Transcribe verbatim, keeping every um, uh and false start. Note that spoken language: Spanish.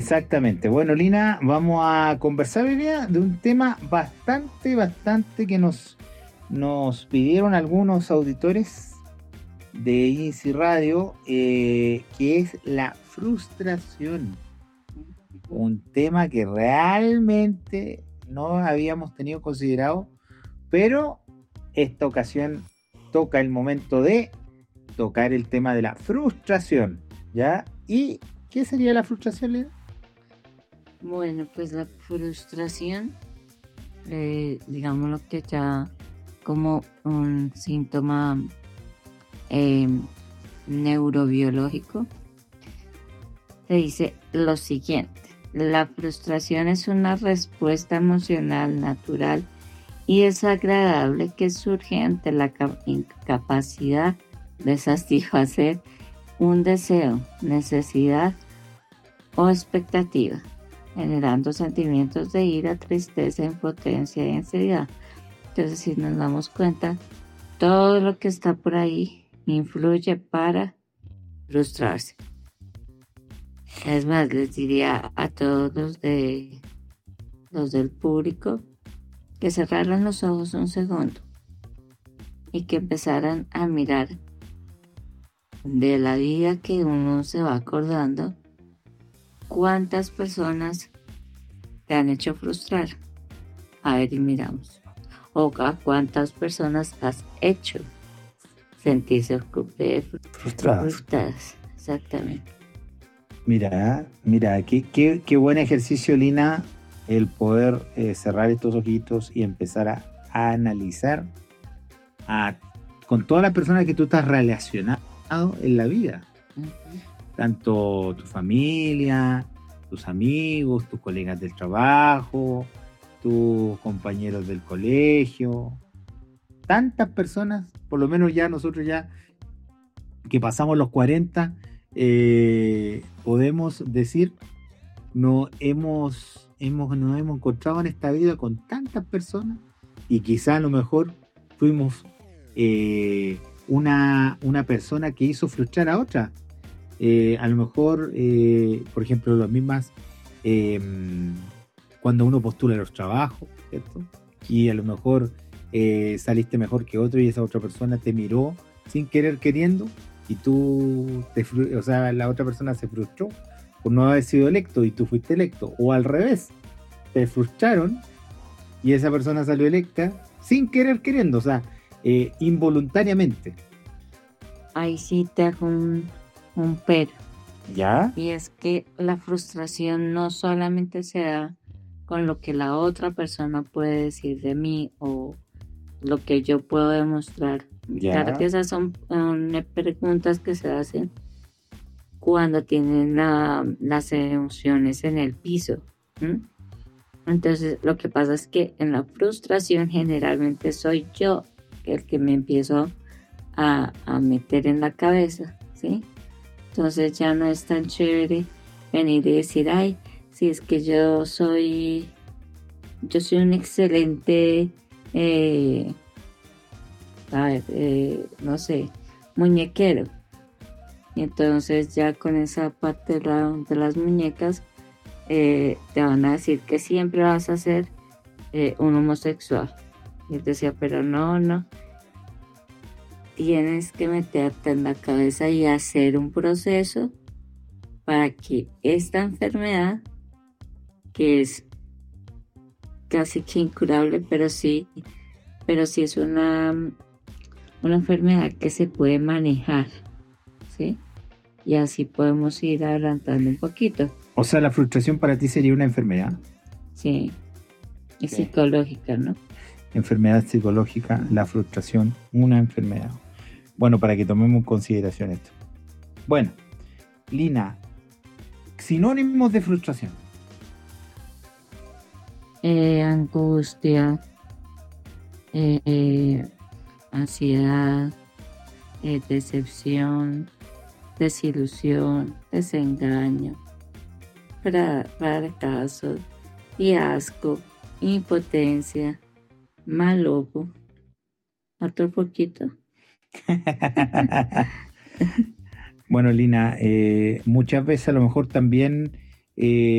Exactamente. Bueno, Lina, vamos a conversar hoy día de un tema bastante, bastante que nos, nos pidieron algunos auditores de Easy Radio, eh, que es la frustración. Un tema que realmente no habíamos tenido considerado, pero esta ocasión toca el momento de tocar el tema de la frustración, ¿ya? ¿Y qué sería la frustración, Lina? Bueno, pues la frustración, eh, digámoslo que ya como un síntoma eh, neurobiológico, te dice lo siguiente: la frustración es una respuesta emocional natural y desagradable que surge ante la incapacidad de satisfacer un deseo, necesidad o expectativa, generando sentimientos de ira, tristeza, impotencia y ansiedad. Entonces, si nos damos cuenta, todo lo que está por ahí influye para frustrarse. Es más, les diría a todos los, de, los del público que cerraran los ojos un segundo y que empezaran a mirar de la vida que uno se va acordando cuántas personas te han hecho frustrar. A ver, y miramos. O a cuántas personas has hecho sentirse Frustradas. frustradas. Exactamente. Mira, mira, qué, qué, qué buen ejercicio, Lina, el poder eh, cerrar estos ojitos y empezar a, a analizar a, con todas las personas que tú estás relacionado en la vida. Uh-huh. Tanto tu familia, tus amigos, tus colegas del trabajo, tus compañeros del colegio, tantas personas, por lo menos ya nosotros ya que pasamos los cuarenta, eh, podemos decir, no hemos, hemos, nos hemos encontrado en esta vida con tantas personas y quizá a lo mejor fuimos eh, una, una persona que hizo frustrar a otra. Eh, a lo mejor, eh, por ejemplo, las mismas, eh, cuando uno postula los trabajos, ¿cierto? Y a lo mejor eh, saliste mejor que otro y esa otra persona te miró sin querer queriendo y tú, te, o sea, la otra persona se frustró por no haber sido electo y tú fuiste electo. O al revés, te frustraron y esa persona salió electa sin querer queriendo, o sea, eh, involuntariamente. Ahí sí te hago un, un pero. ¿Ya? Y es que la frustración no solamente se da con lo que la otra persona puede decir de mí o lo que yo puedo demostrar. ¿Ya? Claro que esas son um, preguntas que se hacen cuando tienen la, las emociones en el piso. ¿Mm? Entonces lo que pasa es que en la frustración generalmente soy yo el que me empiezo a, a meter en la cabeza, ¿sí? Entonces ya no es tan chévere venir y decir, ay, si es que yo soy, yo soy un excelente, eh, a ver, eh, no sé, muñequero. Y entonces ya con esa parte de, la, de las muñecas eh, te van a decir que siempre vas a ser eh, un homosexual. Y él decía, pero no, no. Tienes que meterte en la cabeza y hacer un proceso para que esta enfermedad, que es casi que incurable, pero sí, pero sí es una, una enfermedad que se puede manejar, ¿sí? Y así podemos ir adelantando un poquito. O sea, la frustración para ti sería una enfermedad. Sí, es Sí. psicológica, ¿no? Enfermedad psicológica, la frustración, una enfermedad. Bueno, para que tomemos en consideración esto. Bueno, Lina, sinónimos de frustración. Eh, angustia, eh, eh, ansiedad, eh, decepción, desilusión, desengaño, fra- fracaso, fiasco, impotencia, mal ojo. Otro poquito. Bueno, Lina, eh, muchas veces a lo mejor también eh,